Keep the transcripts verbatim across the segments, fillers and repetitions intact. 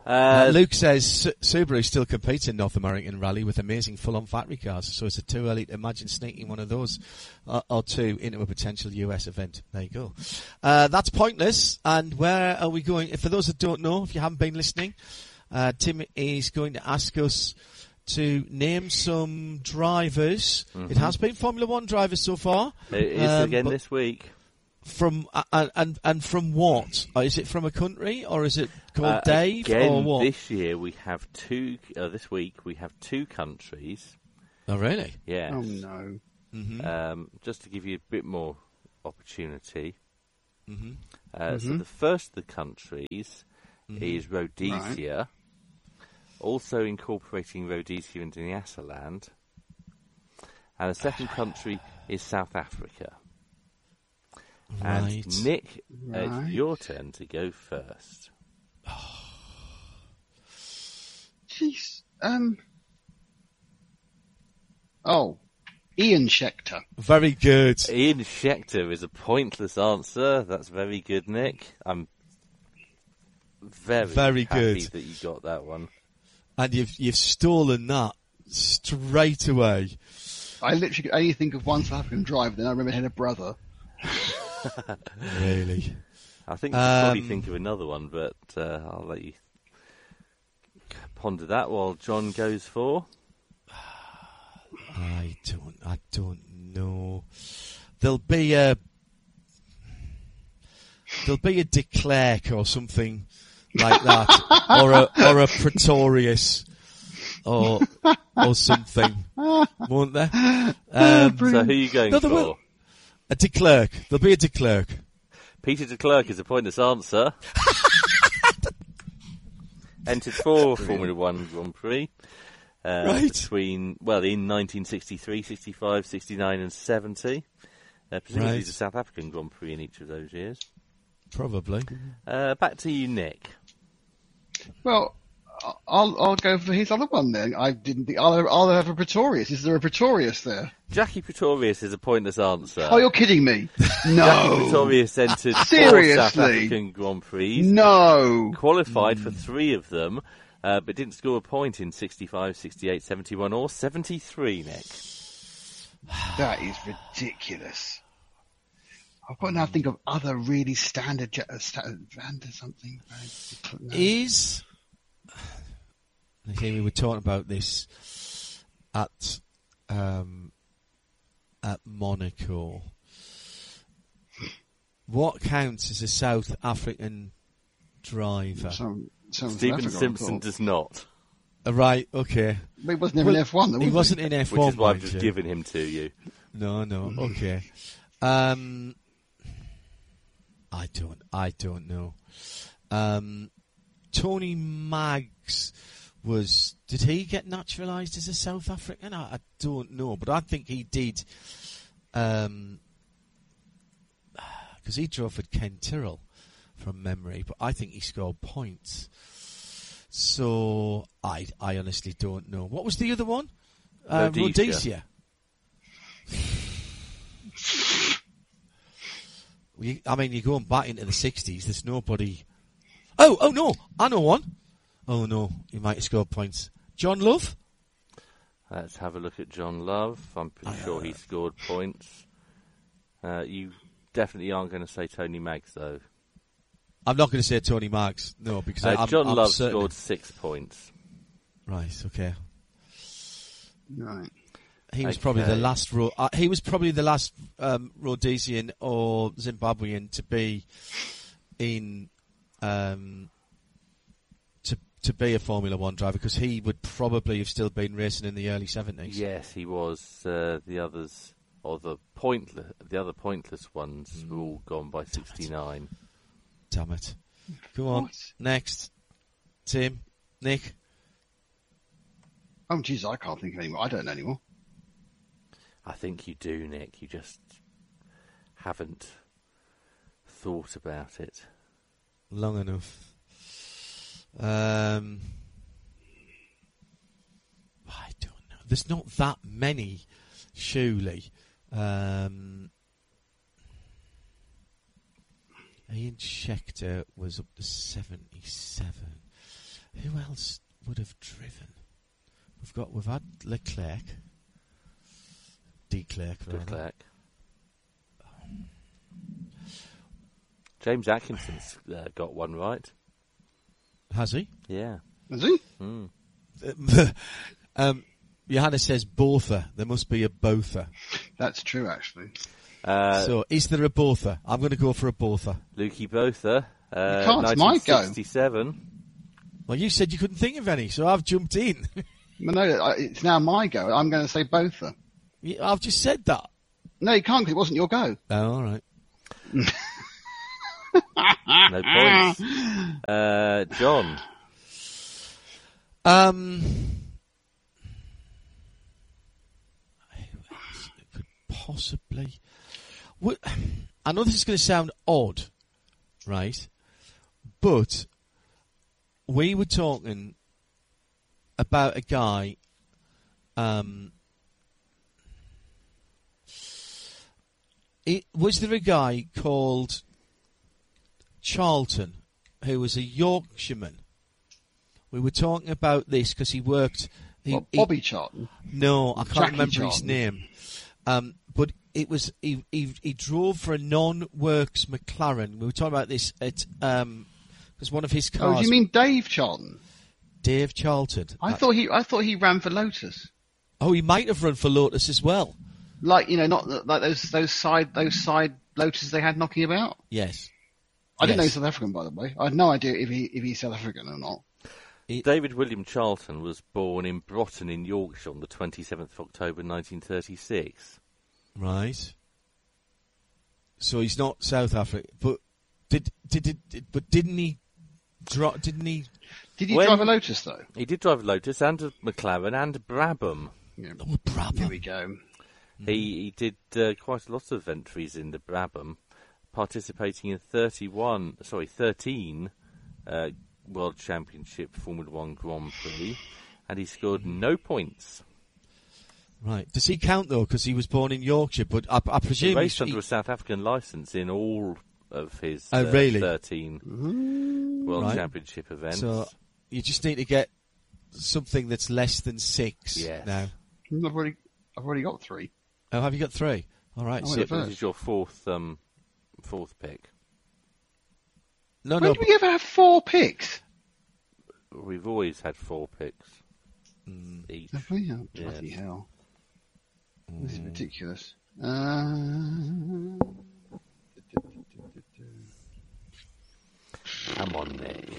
Uh, Uh, Luke says Su- Subaru still competes in North American Rally with amazing full-on factory cars, so is it too early to imagine sneaking one of those uh, or two into a potential U S event? There you go. Uh, that's pointless. And where are we going? For those that don't know, if you haven't been listening, uh, Tim is going to ask us to name some drivers. Mm-hmm. It has been Formula One drivers so far. It is um, again but- this week. From uh, and, and and from what? Uh, is it from a country or is it called Uh, Dave again, or what? this year we have two. Uh, this week we have two countries. Oh really? Yes. Oh no. Mm-hmm. Um, just to give you a bit more opportunity. Mm-hmm. Uh, So Mhm. the first of the countries Mhm. is Rhodesia, also incorporating Rhodesia into Nyasaland, and the second country is South Africa. Right. And Nick, Right. it's your turn to go first. Jeez. Um. Oh, Ian Schechter. Very good. Ian Schechter is a pointless answer. That's very good, Nick. I'm very, Very happy good. that you got that one. And you've you've stolen that straight away. I literally could only think of one South African driver. Then I remember he had a brother. Really? I think you could probably Um, think of another one, but uh, I'll let you ponder that while John goes for. I don't. I don't know. There'll be a. There'll be a De Klerk or something like that, or a or a Pretorius, or or something, won't there? Um, So who are you going No, there for? will- a De Klerk. There'll be a De Klerk. Peter de Klerk is a pointless answer. Entered for Formula One Grand Prix. Uh, Right. Between, well, in nineteen sixty-three, sixty-five, sixty-nine and seventy. Uh, presumably Right. the South African Grand Prix in each of those years. Probably. Uh, back to you, Nick. Well, I'll I'll go for his other one then. I didn't think I'll I'll have a Pretorius. Is there a Pretorius there? Jackie Pretorius is a pointless answer. Oh, you're kidding me! Jackie No, Pretorius entered four Seriously? South African Grand Prix. no. Qualified for three of them, uh, but didn't score a point in sixty-five, sixty-eight, seventy-one or seventy-three, Nick. That is ridiculous. I've got to now think of other really standard jet, uh, sta- Vanda something. No. Is I think we were talking about this at um, at Monaco. What counts as a South African driver? Some, some Stephen South Africa, I Simpson thought. does not, Uh, right, okay. But he wasn't even Well, in F one, though, He was wasn't in F which one, is why I've mind just you. given him to you. No, no, okay. Um, I don't, I don't know. Um, Tony Maggs was, did he get naturalised as a South African? I, I don't know, but I think he did, um, because he drove for Ken Tyrrell from memory, but I think he scored points. So, I, I honestly don't know. What was the other one? Uh, Rhodesia. Rhodesia. You, I mean, you're going back into the sixties. There's nobody. Oh, oh no! I know one. Oh no, he might have scored points. John Love. Let's have a look at John Love. I'm pretty I, sure uh, he scored points. Uh, you definitely aren't going to say Tony Maggs, though. I'm not going to say Tony Marks. No, because Uh, I, I'm, John I'm Love certain. scored six points. Right. Okay. Right. He was probably the Okay. last. Ro- uh, he was probably the last um, Rhodesian or Zimbabwean to be in um, to to be a Formula One driver, because he would probably have still been racing in the early seventies. Yes, he was. Uh, the others, or the pointless, the other pointless ones, were all gone by sixty-nine. Damn it! Go on. What? Next, Tim, Nick. Oh, jeez, I can't think of anymore. I don't know anymore. I think you do, Nick. You just haven't thought about it. Long enough. Um, I don't know. There's not that many, surely. Um, Ian Schechter was up to seventy-seven. Who else would have driven? We've got we've had Leclerc, Declerc, rather. Leclerc. James Atkinson's uh, got one right. Has he? Yeah. Is he? Mm. um, Johanna says Botha. There must be a Botha. That's true, actually. Uh, so, is there a Botha? I'm going to go for a Botha. Lukey Botha. Uh, You can't, it's my go. nineteen sixty-seven. Well, you said you couldn't think of any, so I've jumped in. Well, no, I- it's now my go. I'm going to say Botha. Yeah, I've just said that. No, you can't because it wasn't your go. Oh, all right. No points. Uh, John. Um, who else could possibly? Would, I know this is going to sound odd, right? But we were talking about a guy. Um, it, was there a guy called Charlton who was a Yorkshireman? We were talking about this because he worked. He, What, he- Bobby Charlton? no, I can't Jackie remember his Charlton. name. Um, but it was he, he he drove for a non-works McLaren. We were talking about this at um, because one of his Oh, cars. do you mean Dave Charlton? Dave Charlton? I Uh, thought he, I thought he ran for Lotus. oh, he might have run for Lotus as well. Like, you know, not th- like those, those side, those side Lotuses they had knocking about. Yes. I didn't know Yes. he was South African, by the way. I had no idea if he, if he's South African or not. David William Charlton was born in Broughton in Yorkshire on the twenty-seventh of October nineteen thirty-six. Right. So he's not South African, but did did, did, did but didn't he? Dro- didn't he? Did he When- drive a Lotus though? He did drive a Lotus and a McLaren and a Brabham. Yeah. Oh, Here Brabham. we go. He, he did uh, quite a lot of entries in the Brabham, participating in thirty-one, sorry, thirteen uh, World Championship Formula One Grand Prix, and he scored no points. Right. Does he count though? Because he was born in Yorkshire, but I, I He presume raced he- under a South African licence in all of his Oh, uh, really? thirteen World Right. Championship events. So you just need to get something that's less than six Yes. now. I've already, I've already got three. Oh, have you got three? All right. Oh, So, wait, this first. is your fourth um, fourth pick. no, When no. do we ever have four picks? We've always had four picks Mm. each. Have we? Oh, Yeah. bloody hell. This Mm. is ridiculous. Uh... Come on, Nick.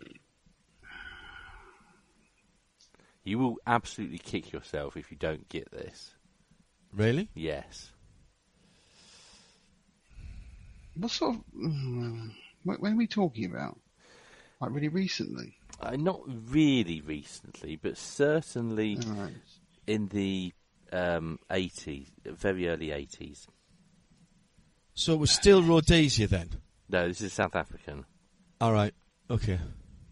You will absolutely kick yourself if you don't get this. Really? Yes. What sort of... What, when are we talking about? Like really recently? Uh, not really recently, but certainly All right. in the um, eighties, very early eighties. So it was still Rhodesia then? No, this is South African. All right. Okay.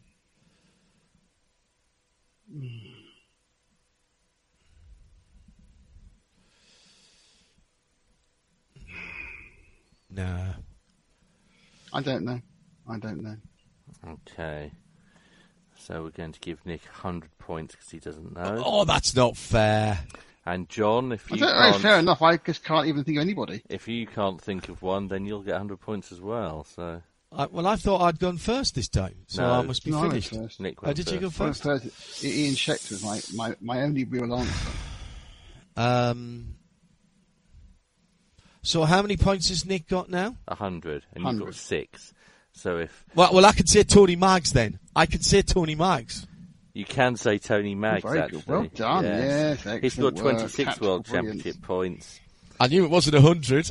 Nah. I don't know. I don't know. Okay. So we're going to give Nick one hundred points because he doesn't know. Oh, that's not fair. And John, if I you don't know. can't, Fair enough. I just can't even think of anybody. if you can't think of one, then you'll get one hundred points as well. So I, well, I thought I'd gone first this time, so No. I must be No, I went finished. first. Nick Oh, went did you go first. I went first? first. Ian Schechter was my, my, my only real answer. Um. So how many points has Nick got now? A hundred, and you've got Hundred. six. So if Well, well, I could say Tony Maggs then. I could say Tony Maggs. you can say Tony Maggs, Very actually. good. Well done. Yes, excellent He's got work. twenty-six Tactical Oh, World brilliance. Championship points. I knew it wasn't a hundred.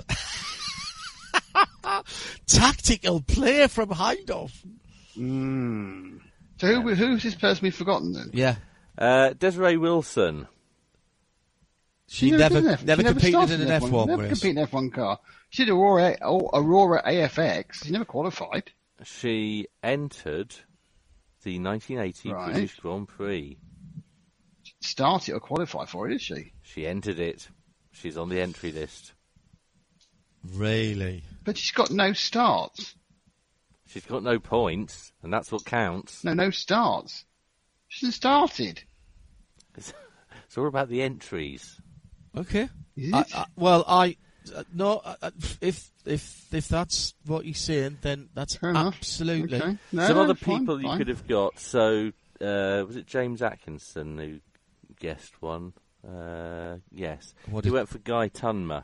Tactical play from Heindorf. Mm. So who, who's this person we've forgotten then? Yeah. Uh, Desiree Wilson. She She never did an F- never she competed started in an F one Never race. competed in an F one car. She did Aurora, Aurora A F X. She never qualified. She entered the nineteen eighty Right. British Grand Prix. Start it or qualify for it, is she? She entered it. She's on the entry list. Really? But she's got no starts. She's got no points, and that's what counts. No, no starts. She hasn't started. It's, it's all about the entries. Okay. Is I, it? I, well, I uh, no. Uh, if if if that's what you're saying, then that's Fair enough. absolutely. Okay. No, Some other fine, people you fine. could have got. So, uh, was it James Atkinson who guessed one? Uh, yes. What he is- went for Guy Tunmer,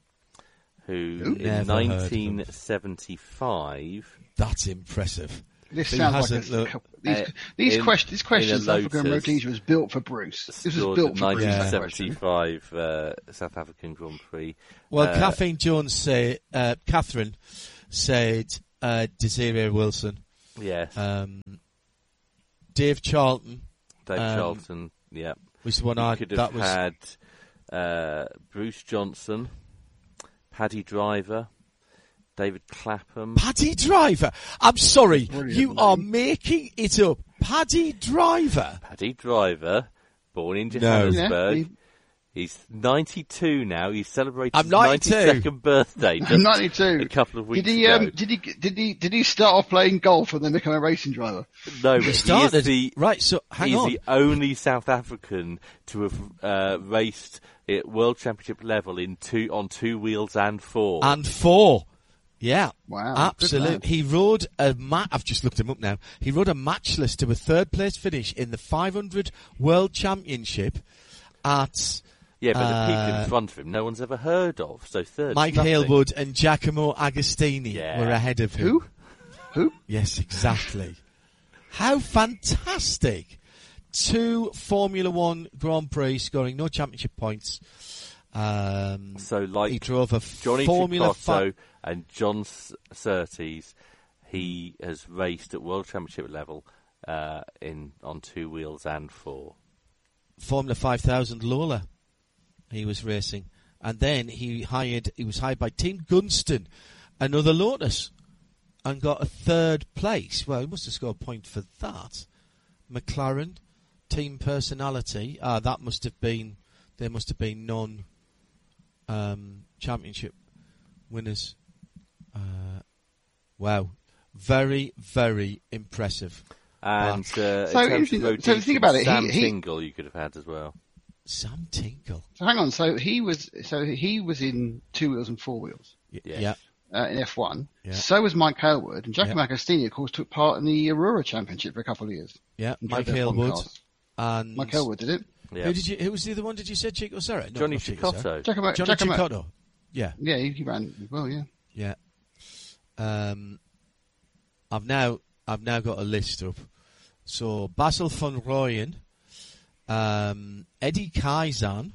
who Who? in Never heard of him. nineteen seventy-five. That's impressive. This Who sounds like hasn't a, looked- these, uh, these, in- questions. This question, in a South African Lotus Road Leisure was built for Bruce. This was Scored built the for Bruce. Yeah. That question. nineteen seventy-five uh, South African Grand Prix. Well, Uh, Kathleen Jones say, uh, Catherine said uh, Desiree Wilson, Yes, um, Dave Charlton Dave um, Charlton. Yeah, was the one you I could that have was had uh, Bruce Johnson, Paddy Driver, David Clapham. Paddy Driver. I'm sorry, Brilliant you name. are making it up. Paddy Driver. Paddy Driver, born in No. Johannesburg. Yeah, he- He's ninety-two now. He celebrated I'm his ninety-two. ninety-second birthday just ninety-two. a couple of weeks Did he? ago. Um, did he? Did he? Did he start off playing golf and then become a racing driver? no, but He he started is the, right. So hang he's on. the only South African to have uh, raced at World Championship level in two on two wheels and four. And four. Yeah. Wow, good Absolutely. lad. He rode a ma- I've just looked him up now. He rode a matchless to a third place finish in the five hundred World Championship at yeah, but the people uh, in front of him, no one's ever heard of. So third, Mike nothing. Halewood and Giacomo Agostini Yeah. were ahead of him. Who? Who? Yes, exactly. How fantastic. Two Formula One Grand Prix scoring no championship points. Um, So like he drove a Johnny Formula Tricotto Five. and John S- Surtees, he has raced at World Championship level uh, in on two wheels and four. Formula five thousand Lola. He was racing, and then he hired. He was hired by Team Gunston, another Lotus, and got a third place. Well, he must have scored a point for that. McLaren, team personality. Ah, that must have been. There must have been non um, championship winners. Uh, wow, very very impressive. And uh, So in terms if of you- road so think about it, he- Sam he- Tingle you could have had as well. Sam Tinkle. So hang on. So he was. So he was in two wheels and four wheels Y- Yes. Yeah. uh, in F one. Yeah. So was Mike Halewood, and Giacomo Yeah. Agostini, of course, took part in the Aurora Championship for a couple of years. Yeah, And Mike drove F one Halewood cars. and Mike Halewood did it. Yeah. Who did you? Who was the other one? Did you say Chico Serra? No, Johnny not Chico Serra. Chicotto. Giacomo, Johnny Giacomo, Chicotto. Yeah, Yeah, he, he ran as well. Yeah. yeah. Um, I've now I've now got a list up. So Basil van Rooyen, um, Eddie Kaizen,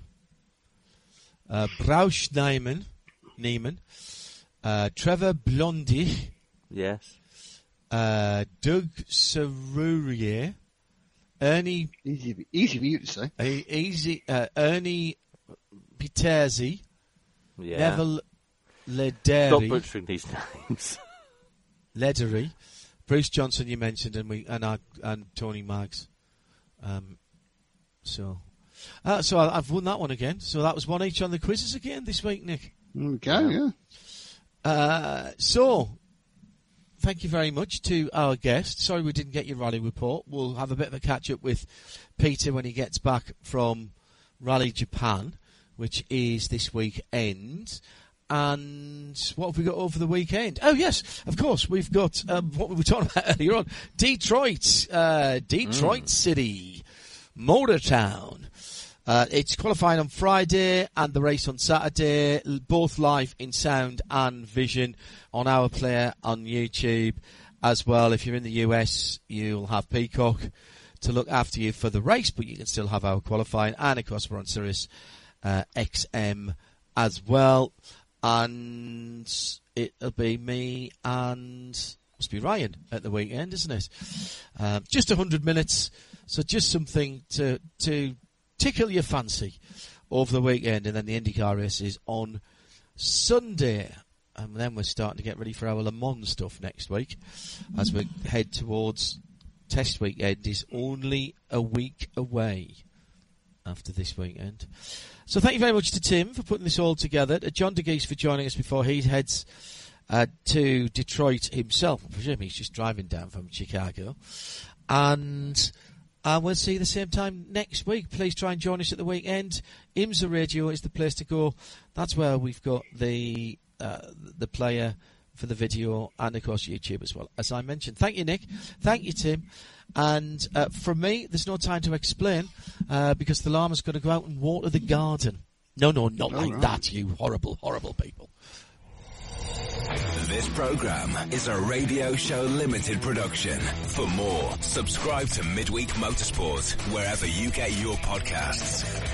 uh, Brausch Neiman, Neiman, uh, Trevor Blondy, Yes. uh, Doug Serurier, Ernie Easy, easy for you to say. uh, easy, uh, Ernie Piterzi, Yeah. Neville Stop Lederi, butchering these names. Ledery, Bruce Johnson you mentioned, and we and I, and Tony Maggs. Um, so, uh, so I, I've won that one again. So that was one each on the quizzes again this week, Nick. There we go. Yeah. Uh, so, thank you very much to our guest. Sorry we didn't get your rally report. We'll have a bit of a catch up with Peter when he gets back from Rally Japan, which is this weekend. And what have we got over the weekend? Oh yes, of course, we've got um, what we were talking about earlier on. Detroit, uh, Detroit Mm. City, Motor Town. Uh, it's qualifying on Friday and the race on Saturday, l- both live in sound and vision on our player on YouTube as well. If you're in the U S, you'll have Peacock to look after you for the race, but you can still have our qualifying, and of course we're on Sirius uh, X M as well. And it'll be me and must be Ryan at the weekend, isn't it? Um, just a hundred minutes, so just something to to tickle your fancy over the weekend, and then the IndyCar race is on Sunday, and then we're starting to get ready for our Le Mans stuff next week as we head towards test weekend. Is only a week away after this weekend. So thank you very much to Tim for putting this all together, to John DeGeese for joining us before he heads uh, to Detroit himself. I presume he's just driving down from Chicago. And And we'll see you the same time next week. Please try and join us at the weekend. IMSA Radio is the place to go. That's where we've got the uh, the player for the video and, of course, YouTube as well, as I mentioned. Thank you, Nick. Thank you, Tim. And uh, from me, there's no time to explain uh, because the llama's going to go out and water the garden. No, no, not All like right. that, you horrible, horrible people. This program is a Radio Show Limited production. For more, subscribe to Midweek Motorsport wherever you get your podcasts.